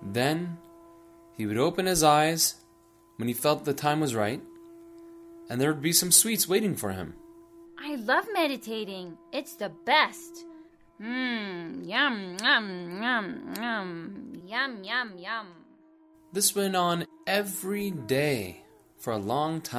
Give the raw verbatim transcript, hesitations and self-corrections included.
Then he would open his eyes when he felt the time was right, and there would be some sweets waiting for him. I love meditating. It's the best. Mmm, yum, yum, yum, yum, yum, yum, yum. This went on every day for a long time.